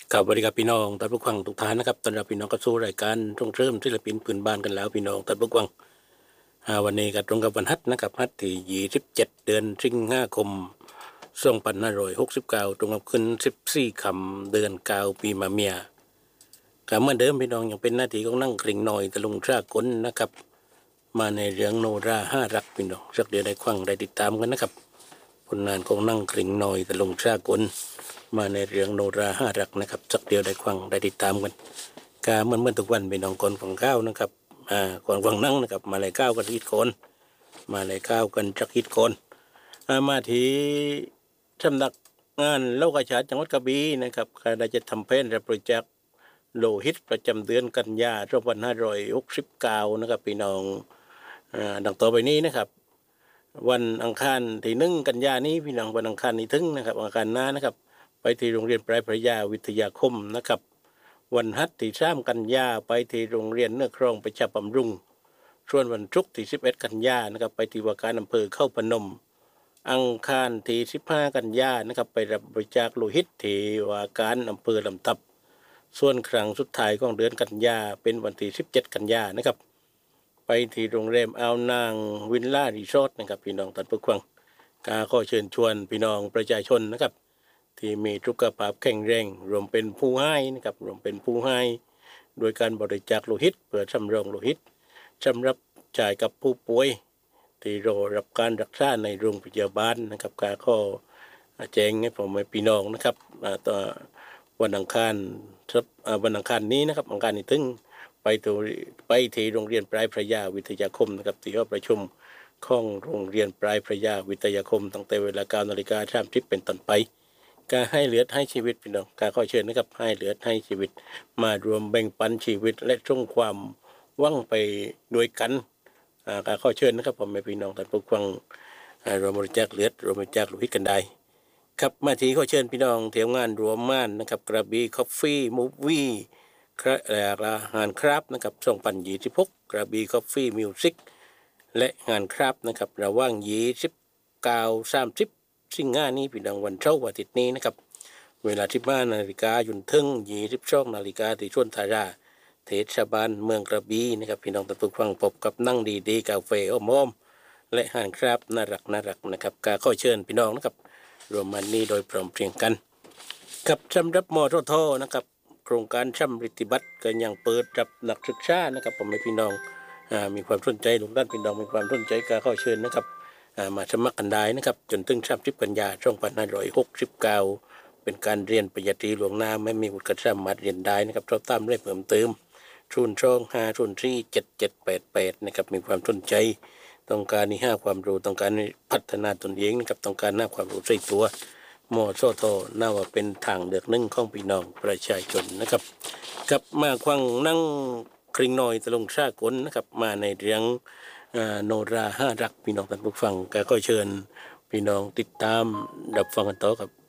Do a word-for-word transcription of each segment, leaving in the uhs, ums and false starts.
กับสวัสดีครับพี่น้องท่านผู้ฟังทุกท่านนะครับตอนรับพี่น้องเข้าสู่รายการส่งเสริมศิลปินพื้นบ้านกันแล้วพี่น้องท่านผู้ฟังอ่าวันนี้ก็ตรงกับวันฮัทนะครับฮัทที่ยี่สิบเจ็ดเดือนสิงหาคมสองพันห้าร้อยหกสิบเก้าตรงกับขึ้นสิบสี่คำเดือนเก้าปีมะเมียก็เหมือนเดิมพี่น้องยังเป็นหน้าที่ของนั่งกริ่งหน่อยตะลุงชากลนะครับมาในเรื่องโนราห้ารักพี่น้องสักเดียวได้ฟังได้ติดตามกันนะครับผลงานของนั่งกริ่งหน่อยตะลุงชากลมาในเรื่องโนราห้ารักนะครับสักเดียวได้ฟังได้ติดตามกันก็เหมือนเมื่อทุกวันพี่น้องก่อนฟังข้าวนะครับอ่าก่อนฟังนั่งนะครับมาเลยข้าวกันอีกคนมาเลยข้าวกันจักอีกคนอ่ามาที่สำนักงานโลกาชาติจังหวัดกระบี่นะครับก็ได้จะทำเพลงรับบริจาคโลหิตประจำเดือนกันยายนสองพันห้าร้อยหกสิบเก้านะครับพี่น้องอ่าดังต่อไปนี้นะครับวันอังคารที่หนึ่งกันยานี้พี่น้องวันอังคารนี้ถึงนะครับอังคารหน้านะครับไปที่โรงเรียนปลายพระยาวิทยาคมนะครับวันฮัทที่สามกันยาไปที่โรงเรียนเนื้อครองประชาบำรุงส่วนวันศุกร์ที่สิบเอ็ดกันยานะครับไปที่ว่าการอำเภอเข้าพนมอังคารที่สิบห้ากันยานะครับไปรับบริจาคโลหิตที่ว่าการอำเภอลำตับส่วนครั้งสุดท้ายของเดือนกันยาเป็นวันที่สิบเจ็ดกันยานะครับไปที่โรงแรมอ่าวนางวิลล่ารีสอร์ทนะครับพี่น้องท่านผู้ฟังกาขอเชิญชวนพี่น้องประชาชนนะครับที่มีสุขภาพแข็งแรงรวมเป็นผู้ให้นะครับรวมเป็นผู้ให้โดยการบริจาคโลหิตเพื่อสำรองโลหิตสำหรับจ่ายกับผู้ป่วยที่รอรับการรักษาในโรงพยาบาลนะครับกาข้อแจ้งให้ผมพี่น้องนะครับต่อวันอังคารวันอังคารนี้นะครับอังคารนี้ถึงไปตัวไปที่โรงเรียนปลายพระยาวิทยาคมนะครับที่เขาประชุมของโรงเรียนปลายพระยาวิทยาคมตั้งแต่เวลาเก้านาฬิกาสามสิบเป็นต้นไปการให้เหลือให้ชีวิตพี่น้องการขอเชิญนะครับให้เหลือให้ชีวิตมารวมแบ่งปันชีวิตและส่งความหวังไปด้วยกันการขอเชิญนะครับผมพี่น้องท่านผู้ฟังรวมบริจาคเลือดรวมบริจาคโลหิตกันได้ครับมาทีขอเชิญพี่น้องเที่ยวงานรวมม่านนะครับกระบี่คอฟฟี่มูฟวี่อาหารครับนะครับสองพันยี่สิบหกกระบี่คอฟฟี่มิวสิกและงานครับนะครับระหว่างยี่สิบเก้าสามสิบสิ่งงานนี้พี่น้องวันเสาร์วันอาทิตย์นี้นะครับเวลาสิบห้านาฬิกาจนถึงยี่สิบสองนาฬิกาที่ชวนทาราเทศบาลเมืองกระบี่นะครับพี่น้องท่านผู้ฟังพบกับนั่งดีดีกาแฟอ้อมอ้อมและอาหารครับน่ารักน่ารักนะครับการขอเชิญพี่น้องนะครับรวมมันนี้โดยพร้อมเพรียงกันกับสำหรับมอททนะครับโครงการช่ำริติบัตรก็ยังเปิดรับนักศึกษานะครับผมให้พี่น้องมีความสนใจหลงด้านพี่น้องมีความสนใจการเข้าเชิญนะครับมาสมัครกันได้นะครับจนถึงสามสิบกันยายนสองพันห้าร้อยหกสิบเก้าเป็นการเรียนปริญญาตรีหลวงหน้าไม่มีวุฒิการสามารถเรียนได้นะครับเราตามได้เพิ่มเติมศูนย์ช่องห้าศูนย์สี่เจ็ดเจ็ดแปดแปดนะครับมีความสนใจต้องการนี่ห้าความรู้ต้องการพัฒนาตนเองนะครับต้องการหน้าความรู้ใส่ตัวมอโซโตน่าว่าเป็นทางเลือกหนึ่งของพี่น้องประชาชนนะครับกับมาควังนั่งคริงหน่อยตะลงชากลนะครับมาในเรื่องโนราห้ารักพี่น้องท่านผู้ฟังก็เชิญพี่น้องติดตามรับฟังกันต่อครับ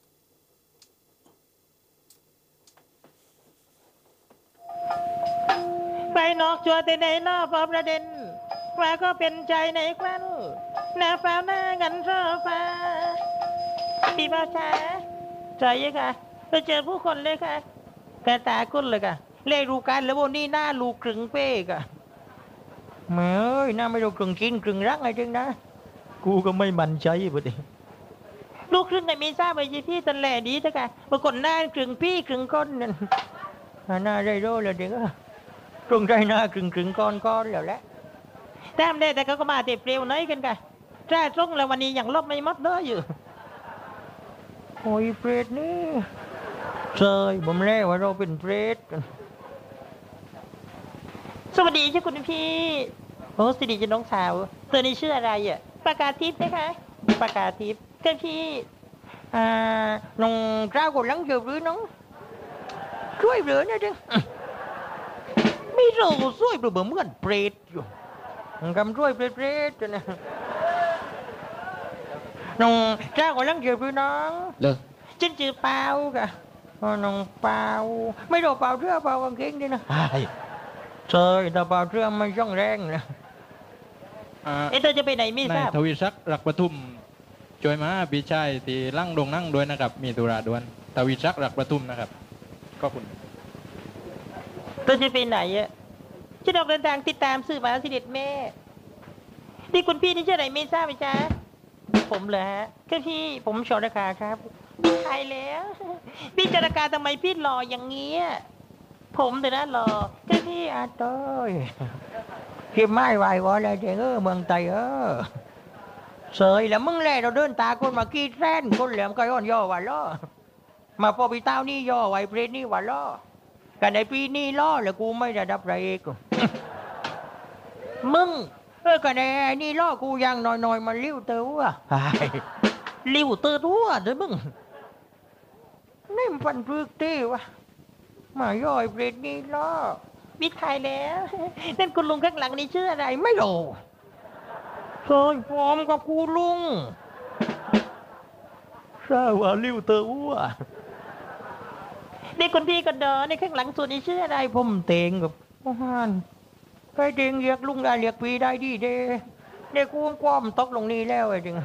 ไปนอกจัวแต่ในนอกพอประเด็นว่าก็เป็นใจในควันหน้าฟ้าหน้างันโซฟาพี่บ่าวช้าใจค่ะไปเจอผู้คนเลยค่ะกระตากุ้นเลยค่ะเลขดูกันแล้ววันนี้หน้าลูกกรึงเป้กะแม่เอ้ยหน้าไม่รู้กรึงกินกรึงรักไงจริงนะกูก็ไม่มั่นใจบ่ดิลูกครึ่งไงมีทราบไปยี่พี่ตันแหล่ดีจ้ะค่ะปรากฏหน้ากรึงพี่กรึงก้นนั่นหน้าได้โร่เลยเด็กอะตรงใจหน้ากรึงกรึงก้อนก้อนแล้วแหละแต้มได้แต่เขาก็มาเตะเปลวน้อยกันกันแจ้ตรงแล้ววันนี้ยังลบไม่มดเด้ออยู่โอ้ยเปรตนี่เซยผมเล่ว่าเราเป็นเปรตสวัสดีชื่อคุณพี่โอ้สวัสดีจ้าน้องสาวเธอนี่ชื่ออะไรอ่ะปากกาทิพย์นะคะปากกาทิพย์เจ้าพี่อ่าน้องเจ้าก็ลังเจอหรือน้องช่วยเหลือเนี่ยจังไม่รู้ช่วยเหลือเหมือนเปรตอยู่กำช่วยเปรตๆนะน้องเจ้าก็ลังเจอหรือน้องเลยฉันจือเปล่ากะน้องเปล่าไม่รู้เปล่าเสื้อเปล่ากางเกงดินะเจอแต่เปล่าเสื้อไม่ช่องแรงนะเอ๊ะเธอจะไปไหนไม่ทราบทวีศักดิ์รักปทุมจอยมาพี่ชายที่ลั่งลงนั่งด้วยนะครับมีตุระด่วนทวีศักดิ์รักปทุมนะครับก็คุณเธอจะไปไหนอะฉันออกเดินทางติดตามสื่อมาสิเด็ดแม่นี่คุณพี่นี่ชื่ออะไรไม่ทราบไหมจ๊ะผมเหรอฮะก็พี่ผมชนราคาครับพี่ใครแล้ว พี่จะราคาทำไมพี่หล่ออย่างเงี้ยผมเดี๋ยวนะหล่อก็พี่อาโต้ยพี่ไม่ไหววะเลยเด็กเออเมืองไทยเออเสยแล้วมึงแลเราเดินตาคนมากี้แท้นคนแหลมก็ย้อนย่อว่าล้อมาพอพี่เต้านี่ย่อไว้เพลนี่ว่าล้อกันในปีนี้ล้อแล้วกูไม่ได้ดับไรเอกมึงเออกันในนี่ล้อกูยังน้อยๆมาลิ้วเต้าอ่ะลิ้วเต้าตัวเด้อมึงนี่มันฟันพรึกตีวะมาย่อยเพลนี่ล้อมิดไทยแล้วนั่นคุณลุงข้างหลังนี่ชื่ออะไรไม่รู้เคยพร้อมกับกูลุงทราบว่าลิ้วเต้าอ่ะนี่คุณพี่กันเด้อในข้างหลังสุดนี่ชื่ออะไรผมเตงกับพ่อฮานใครเตงเรียกลุงได้เรียกพี่ได้ดีเด้เด็กกูความตกลงนี่แล้วไอ้จริง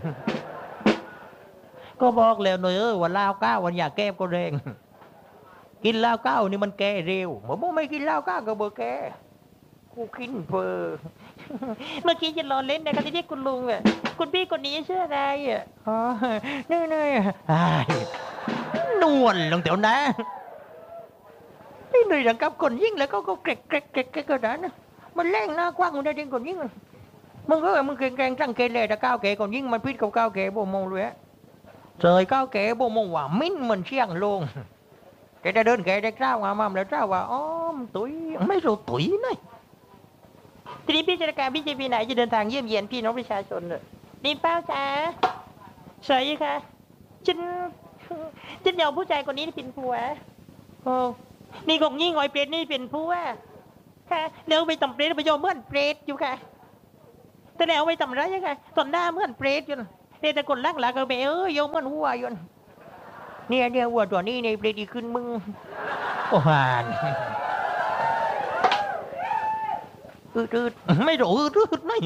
ก็บอกแล้วหน่อยเออวันลาวก้าวันอยากแก้ก็แรงกินเหล้าก้าวนี่มันแก่เร็วหมอบอกไม่กินเหล้าก้าวก็เบอร์แก่กูกินเบอร์เมื่อกี้จะรอเล่นนะครับที่เรียกคุณลุงอ่ะคุณพี่คนนี้ชื่ออะไรอ่ะอ๋อเนื่อยเนื่อยนวลลงเดี๋ยวนะนี่หน่อยดังกับคนยิ่งแล้วก็ก็เกรกเกรกเกรกเกรกกระดานนะมันแรงหน้ากว้างมันได้จริงคนยิ่งมึงก็มึงเก่งเก่งจังเกลเลยแต่ก้าวเก๋คนยิ่งมันพิษกับก้าวเก๋บ่มองเลยเจยก้าวเก๋บ่มองว่ามิ้นเหมือนเชียงลงแกจะเดินแกได้เจ้ามามั่มแล้วเจ้าว่าอ้อมตุ๋ยไม่รู้ตุ๋ยนี่ทีนี้พี่จัดการพี่จะไปไหนจะเดินทางเยี่ยมเยียนพี่น้องประชาชนเลยนี่เป้าจ๋าสวยค่ะฉันฉันยอมผู้ชายคนนี้เป็นผัวโอ้นี่คงยิ่งงอยเปรตนี่เป็นผัวค่ะแล้วไปต่ำเปรตไปยอมเหมือนเปรตอยู่ค่ะแต่แล้วไปต่ำไรยังไงตอนหน้าเหมือนเปรตอยู่เนี่ยแต่คนลักหลักก็ไปเออยอมเหมือนหัวอยู่เนี่ยเนี่ยวัวตัวนี้ในเปรตดีขึ้นมึงโอ้หานอืดอืดไม่รู้อืดอืดนี่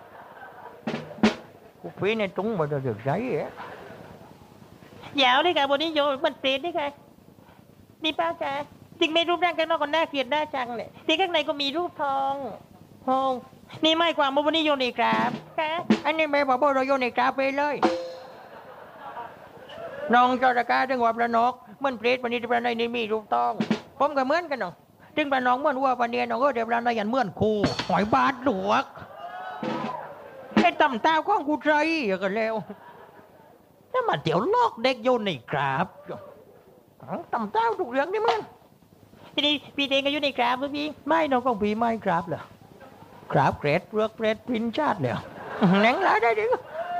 กูฟีในตรงมาจะเดือดใจอ่ะยาวเลยค่ะบนนี้โยมันเปรตนี่ค่ะนี่ป้าจ๋าจริงไม่รูปร่างข้างนอกก็น่าเกลียดน่าชังเลยที่ข้างในก็มีรูปทองทองนี่ไม่กว่าบนนี้โยนในกราบค่ะอันนี้ไม่บอกว่าเราโยนในกราบไปเลยน้องเจ้าตะกาจังหวัดระนองเหมือนเปรตวันนี้ที่ประในนี่มีรูปทองผมก็เหมือนกันเนาะจึงประน้องเหมือนวัววันนี้น้องก็เดี๋ยวประในยันเหมือนคูหอยบาดหลวกไอ้ต่ำตาข้องกูใจกันแล้วนั่นมาเดี๋ยวลอกเด็กโยนในกราบต่ำตาถูกเรื่องนี่มันทีนี้พี่เองก็อยู่ในกราบพี่ไม่น้องก็พี่ไม่กราบเหรอกราบเกรดเลือกเกรดพินชาติเลยแหน่งหลายได้ดิ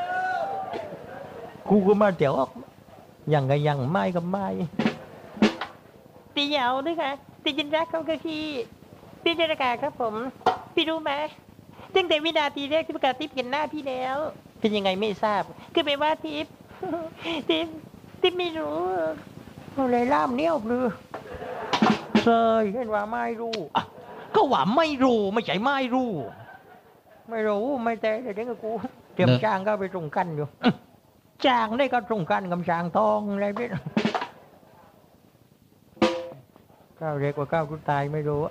กูก็มาเดี๋ยวยังไงยังไม่ก็ไม่ตีเหยาด้วยค่ะตีจินรักเขาก็ขี้พี่เจรกาครับผมพี่รู้ไหมตั้งแต่วินาทีแรกที่ประกาศทิพย์เห็นหน้าพี่แล้วเป็นยังไงไม่ทราบคือไปว่าทิพย์ทิพย์ทิพย์ไม่รู้เลยล่ามเนี้ยวปลือเซยเห็นว่าไม่รู้ก็ว่าไม่รู้ไม่ใช่ไม่รู้ไม่รู้ไม่แต่เดี๋ยวกับกูเตรียมจ้างก็ไปตรงกันอยู่จ้างได้ก็ตรงกันกับจ้างทองอะไรพี่ก้าวเล็กกว่าก้าวกูตายไม่รู้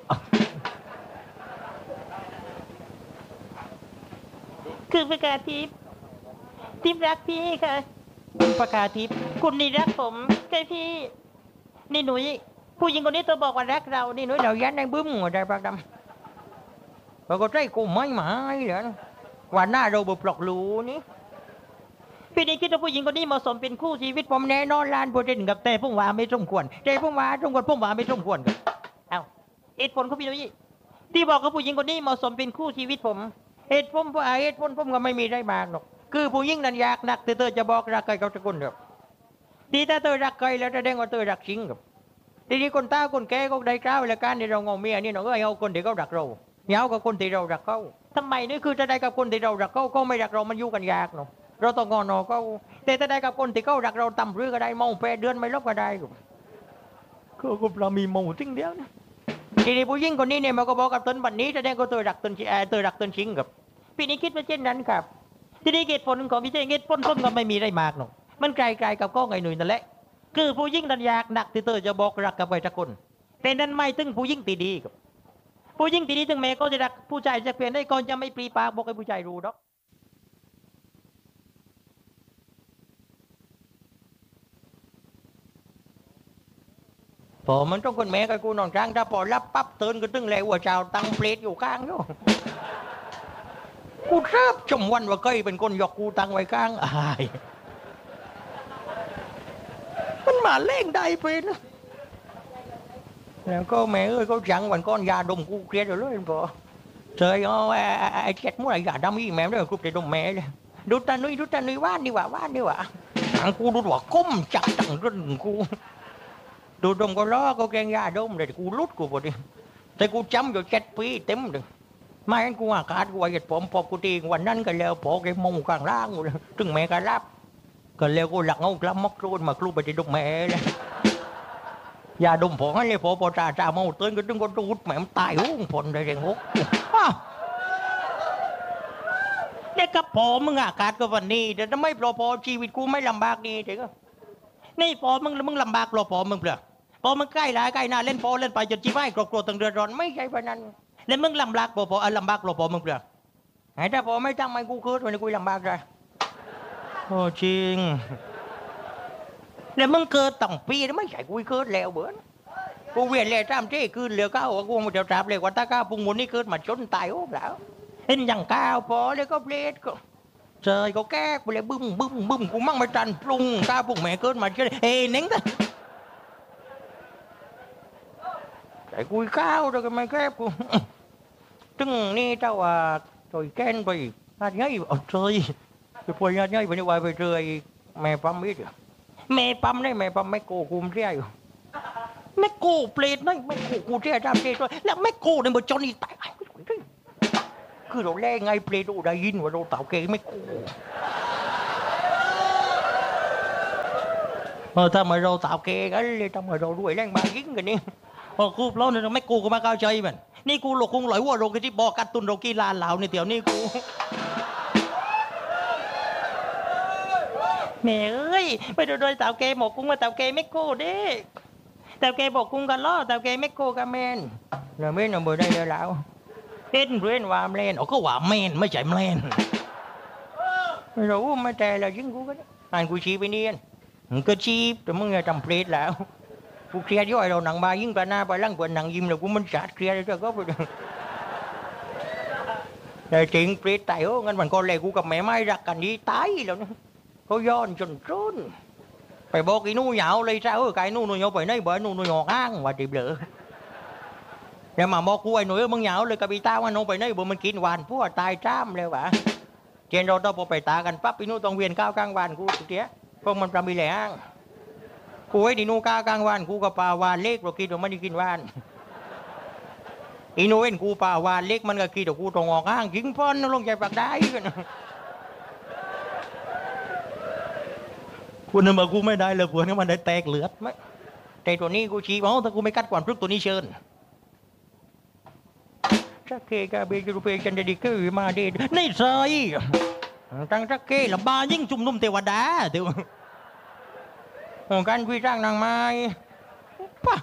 คือประกาศทิพย์ทิพย์รักพี่ค่ะประกาศทิพย์คุณนี่รักผมใช่พี่นี่หนุ่ยผู้หญิงคนนี้ตัวบอกว่ารักเรานี่หนุ่ยเรายันในบึ้มหัวใจปากดำเราก็ใจกูไม่หมายเหรอวันหน้าเราบุปผลลูนี่พี่นี่คิดว่าผู้หญิงคนนี้เหมาะสมเป็นคู่ชีวิตผมแน่นอนล้านเปอร์เซ็นต์กับแต่ผมว่าไม่สมควรแต่ผมว่าสมควรผมว่าไม่สมควรกับเอ้าเหตุผลของพี่นุ้ยที่บอกว่าผู้หญิงคนนี้เหมาะสมเป็นคู่ชีวิตผมเหตุผลว่าเหตุผลผมก็ไม่มีได้มากหรอกคือผู้หญิงนั้นอยากนักแต่เธอจะบอกรักใครเขาจะคนเดียวดีถ้าเธอรักใครแล้วแสดงว่าเธอรักจริงกับทีนี้คนตาคนแก่ก็ได้กล้าวแล้วการที่เราเงาเมียนี่น้องก็เอาคนที่เขารักเราเหงากับคนที่เรารักเขาทำไมนี่คือจะได้กับคนที่เรารักเขาก็ไม่รักเรามันอยู่กันยากเนาะเราต้องงอนอเขาแต่ถ้าได้กับคนที่เขารักเราต่ำหรือก็ได้เมาแปดเดือนไม่ลบก็ได้ก็ก็เรามีเมาจริงเดียวนะทีนี้ผู้หญิงคนนี้เนี่ยมันก็บอกกับตนบันนี้แสดงก็ตัวรักตนตัวรักตนจริงกับพี่นี่คิดว่าเช่นนั้นครับทีนี้เหตุผลของพี่เจเหตุผลผมก็ไม่มีได้มากหรอกมันไกลๆกับก้องไอ้หนุ่ยนั่นแหละคือผู้หญิงนั้นอยากหนักที่เธอจะบอกรักกับใครสักคนแต่นั้นไม่ตึงผู้หญิงตีดีครับผู้หญิงตีดีถึงแม้ก็จะรักผู้ชายจะเปลี่ยนได้ก็จะไม่ปรีปากบอกให้ผู้ชายรู้ดอกพอมันต้องคนแม่กับกูนอนกลางถ้าพอรับปั๊บเตือนก็ตึงแล้วว่าเจ้าตั้งเพลทอยู่กลางอยู่กูทราบชมวันว่าเคยเป็นคนยกกูตั้งไว้กลางอายมันมาเล่งได้เป็นแล้วก็แม่เอ้ยเขาจังวันก้อนยาดมกูเครียดอยู่เลยพอเจอไอ้เจ็ดมั่วไอ้ยาดำอีแม่ด้วยกูจะดมแม่เลยดูตานุยดูตานุยว่านดีกว่าว่านดีกว่าหางกูดูว่าก้มจับจังรุ่นกูดูดมก็ล้อก็แกงยาดมเลยกูลุดกูพอดีแต่กูจำอยู่เจ็ดปีเต็มเลยไม่งั้นกูอากาศกูว่าเหตุผมพอกูตีวันนั้นก็แล้วพอแกมงกลางล่างเลยถึงแม่ก็รับก็แล้วกูหลักเอากล้ามมักรูนมาครูไปที่ดมแม่เลยยาดมผงให้เลยพอพอจ่าจ่าเมาเตือนก็ตึงก็ดูดแม่มันตายหุ้งผลได้เรงงกเด็กกับพอมึงอากาศก็วันนี้แต่ทำไมพอพอชีวิตกูไม่ลำบากดีเด็กก็นี่พอมึงมึงลำบากรอพอมึงเปล่าพอมึงใกล้หลายใกล้หน้าเล่นพอเล่นไปจนจีไม่กรอบกรวตั้งเดือดร้อนไม่ใช่พนันแล้วมึงลำบากพอพอลำบากรอพอมึงเปล่าไอ้ถ้าพอไม่ตั้งไม่กูคืดวันนี้กูลำบากเลยโอ้จริงแล้วมึงเกิดตั้งปีแล้วไม่ใช่กูเกิดแล้วเบื่อกูเวียนเลยตามที่คืนเหลือก้าวกูมาเดี๋ยวจับเลยว่าตาก้าวพุงมุนนี่เกิดมาจนตายโอ้แล้วเห็นอย่างก้าวพอเลยก็เปลี่ยนก็เจอก็แก้กูเลยบึ้มบึ้มบึ้มกูมั่งไม่ทันปรุงก้าวพุงแม่เกิดมาเจอเฮ้เน่งกันแต่กูก้าวแล้วก็ไม่แก้กูตึงนี่เจ้าว่าตัวแก้นไปอาจง่ายเอาเจยไปพอยง่ายไปนี่ว่าไปเจยแม่ปั๊มมิดแม่ปั๊มได้แม่ปั๊มไม่โกกูมเที่ยอยู่ไม่โกเปรตนั่นไม่โกกูเที่ยจำเที่ยด้วยแล้วไม่โกเนี่ยมันจนนี่ตายคือเราแรงไงเปรตเราได้ยินว่าเราเต่าเกไม่โกเออถ้ามาเราเต่าเกกันเลยถ้ามาเรารวยแรงมายิงกันนี่พอกูเราเนี่ยไม่โกกูมาเข้าใจมันนี่กูหลอกคงหลอยว่าเราที่บอกกัดตุนเรากีฬาเหล่าในเดี๋ยวนี้กูแม่เอ้ยไปโดยโดยเต่าเกหมกกุ้งมาเต่าเกไม่โก้เด้เต่าเกบอกกุ้งกันล้อเต่าเกไม่โก้กันแมนเราไม่นำไปได้เลยแล้วเล่นเล่นว่าแมนเขาก็ว่าแมนไม่ใช่แมนไม่รู้ไม่แต่เรายิงกูก็อ่านกูชี้ไปเนียนมึงก็ชี้แต่มึงอย่าทำเพลทแล้วกูเครียดย่อยเราหนังมายิงไปหน้าไปลั่งกว่าหนังยิ้มแล้วกูมันจัดเครียดเลยก็ไปแต่จริงเพลทตายโอ้งั้นมันก็เลยกูกับแม่ไม่รักกันดีตายแล้วนะเขาย้อนจนจนไปบอกไอ้นู่นเหยาเลยsaoเออcáiนู่นนู่นเหยาไปไหนbởiนู่นนู่นเหยาngang và tìm lửa nhưng màบอกกูไอ้หนุ่ยมึงเหยาเลยกับอีตาว่านู่นไปไหนบ่มันกินหวานพวกตายจ้ามเลยว่ะเจนเราต้องไปตากันปั๊บไอ้นู่นต้องเวียนก้าวกลางวันกูสุดเตี้ยพวกมันปรามีแหลงกูไอ้ดินู่ก้าวกลางวันกูกับปลาวานเล็กเรากินเราไม่ได้กินวานอีนู่เอ็นกูปลาวานเล็กมันก็กินแต่กูต้องออกห้างยิงพ่นลงใจปากได้กันคุณนึกว่ากูไม่ได้เลยพวกนี้มันได้แตกเลือดไหมแต่ตัวนี้กูชี้ว่าถ้ากูไม่กัดก่อนพรึกตัวนี้เชิญสักเคกาเบจูเปจันเดดิเกอร์มาเดดนี่ใส่ตั้งสักเคละบายิ่งจุ่มนุ่มเทวดาเดี๋ยวการคุยร่างนางไม้ป่ะ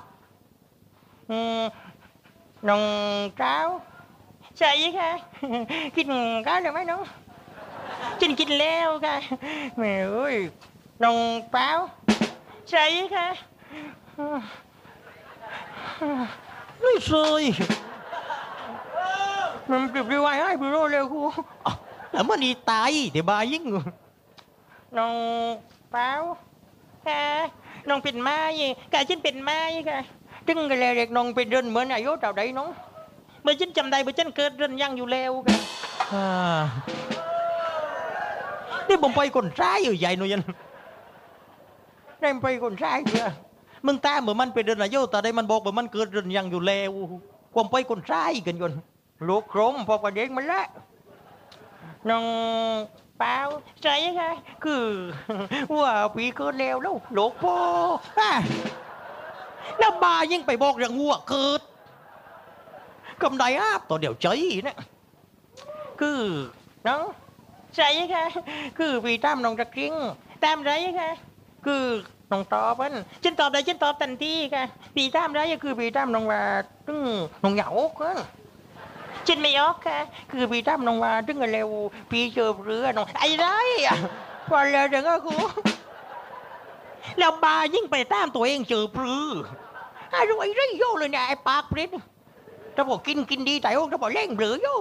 น้องเจ้าใช่ค่ะกินข้าวหรือไม่น้องกินกินแล้วค่ะแม่เอ้ยน้องเปล่าใช่ค่ะไม่ใช่มันเก็บไว้ให้พี่โรเร็วกูแล้วมันดีตายเดี๋ยวบายิ่งน้องเปล่าค่ะน้องเป็นไม้กะฉันเป็นไม้ค่ะจึงกันเลยเด็กน้องเป็นเดินเหมือนอายุเท่าใดน้องเมื่อฉันจำได้เมื่อฉันเกิดเดินยังอยู่แล้วค่ะนี่ผมไปคนซ้ายอยู่ใหญ่หน่อยยันได้ไปคนซ้ายเถอะมึงตาเหมือนมันเป็นเดินอายุแต่ได้มันบอกว่ามันเกิดเดินยังอยู่แล้วความไปคนซ้ายกันยนลูกโครมพอประเด็นมันละน้องเปล่าใช่ไหมคือว่าปีเกิดแล้วแล้วลูกพ่อแล้วบายิ่งไปบอกเรื่องวัวเกิดกำไดอาบตัวเดี๋ยวใจนะคือน้องใช่ไหมคือปีตามน้องจะกิ้งตามไรคะคือน้องตอบมันฉันตอบได้ฉันตอบทันทีค่ะปีตามได้ก็คือปีตามน้องว่าตึ้งน้องเหยาค่ะฉันไม่ออกค่ะคือปีตามน้องว่าตึ้งเร็วปีเจอเรือน้องไอ้ไรอ่ะพอเลยเดี๋ยวก็กูแล้วบายิ่งไปตามตัวเองเจอปรือไอ้รู้ไอ้ไรโยเลยเนี่ยไอ้ปากปริ้นถ้าบอกกินกินดีแต่โอ้ถ้าบอกเล่งเบลือโย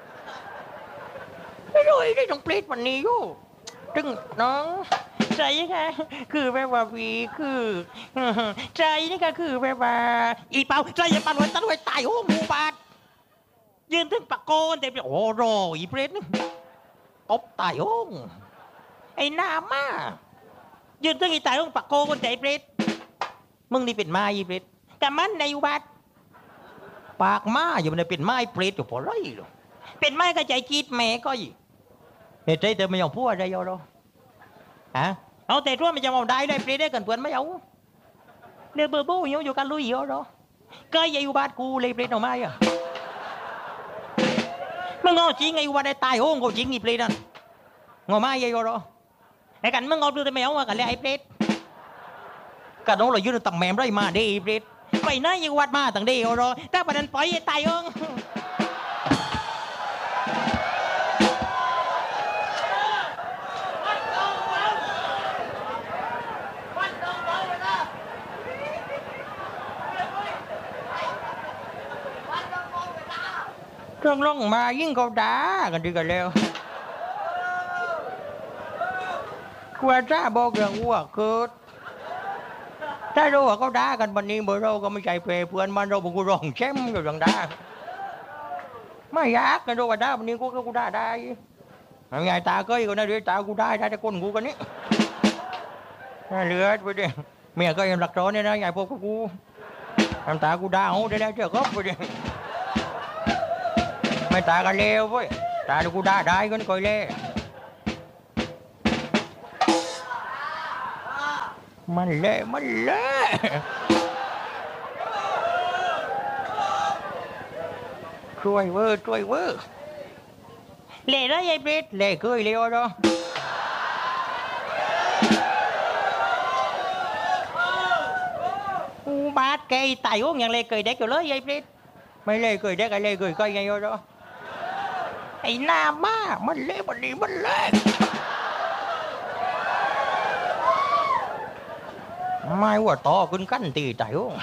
ไม่รู้ไอ้ไรต้องปริ้นวันนี้โยตึ้งน้องใจค่ะคือแบบว่าวีคือใจนี่ก็คือแบบว่าอีเปาใจอย่าปันวันตั้งไว้ตายโอ้หมูบาดยืนถึงปากโกนแต่โอ้โรอีเปรตตบตายโอ้ไอ้หน้ามายืนถึงอีตายโอ้ปากโกนแต่ไอ้เปรตมึงนี่เป็นไม้อีเปรตแต่มันในอุบัติปากม้าอยู่มันเป็นไม้เปรตอยู่พอไรหรอเป็นไม้ก็ใจกีดแม่ก็อีเหตุใจเธอไม่ยอมพูดอะไรยอรอฮะเอาแต่ทั่วมันจะเอาได้ได้เปรตได้กันเพื่อนไม่เอาเดี๋ยวเบอร์บูอยู่อยู่กันลุยเยอะหรอก็อย่าอยู่บ้านกูเลยเปรตออกมาอ่ะมึงเอาจริงไงว่าได้ตายโอ้งกูจริงอีเปรตนั่นงอมาอย่าอยู่หรอไอ้กันมึงเอาดูแต่แมวว่ากันเลยไอ้เปรตกันน้องเรายืนต่ำแมมได้มาได้เปรตไปไหนยังวัดมาต่างเดียวหรอถ้าประเด็นปล่อยตายโอ้งเรื่องลงมายิ่งเขาด่ากันดีกันแล้วกว่าจ้าบอกเรื่องวัวเกิดถ้ารู้ว่าเขาด่ากันวันนี้เมื่อเราก็ไม่ใจเปรย์เพื่อนมันเราบอกกูร้องแช่มอยู่เรื่องด่าไม่ยากกันรู้ว่าด่าวันนี้กูก็กูด่าได้ไงตาเกยก็น่าเดือดตากูได้ได้แต่คนกูกันนี้น่าเลือดไปดิเมียก็ยังหลักร้อนเนี่ยนะใหญ่พวกกูทำตากูด่าโอ้ได้แล้วเจ้าก็ไปดิไม่ตากันเลวเว้ยตากูด่าได้ก็นี่คอยเล่มันเละมันเละช่วยเวอร์ช่วยเวอร์เละได้ยัยเบสเละเคยเลวหรออูบาดแกตายโอ้ยังเละเคยเด็กอยู่เลยยัยเบสไม่เละเคยเด็กไอ้เละเคยก็ยังอยู่หรอไอ้หน้าบ้ามันเละมันดีมันเละไม่ว่าต่อขึ้นกันตีใจโอ้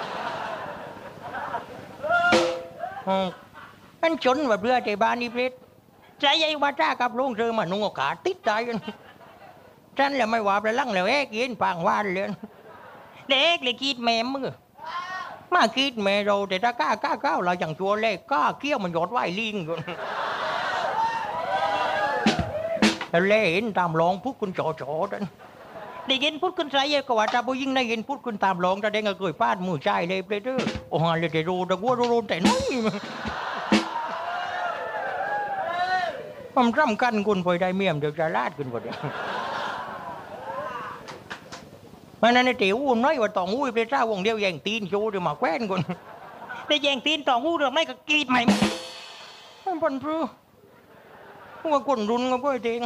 อันจนว่าเรือใจบ้านนี่เพชรใจใหญ่ว่าจ้ากับลุงเธอมานุ่งโอกาสติดใจกันฉันแหละไม่ว่าไปลั่งแล้วเอ๊กยินปางวานเลยเด็กเลยกีดแม่มึงมากีดแม่เราแต่ถ้ากล้ากล้าก้าวเราอย่างชัวร์เลยกล้าเกี้ยวมันหยดไหวลิงกันเล่นตามร้องพูดคุณจ่อจ่อนั่นได้ยินพูดคุณใส่ก็ว่าจะบ่ยิ่งได้ยินพูดคุณตามร้องจะได้เงยเกยป้านมือใจเลยเปเด้อโอ้ฮะเลยแต่รู้แต่ว่ารู้แต่น้อยมันร่ำกันคุณไปได้เมียมเดี๋ยวจะลาดคุณหมดเลยมันนั่นในเตี๋ยวน้อยว่าต่องูไปเจ้าวงเดียวแย่งตีนโชว์เดี๋ยวมาแคว้นคนได้แย่งตีนต่องูเดี๋ยวไม่ก็กรีดใหม่มันปนพรือว่าคนรุนก็ไม่เอง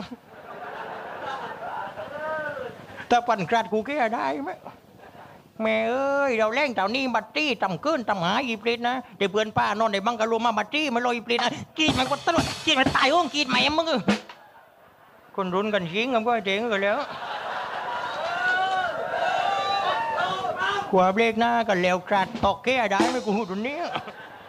แต่ปั่นกระดกูแก้ได้ไหมแม่เอ้ยเราแรงแถวนี้บัตตี้ต่ำเกินต่ำหาอีปลิดนะเดี๋ยวเพื่อนป้านอนในบังกะโลมาบัตตี้มาลอยอีปลิดนะกีดมันก็ตลอดกีดมันตายโอ้งกีดใหม่มึงคนรุนกันชิงก็ไม่เองก็แล้วกว่าเบรกหน้ากันแล้วกระดตอกแก้ได้ไหมกูหุ่นนี้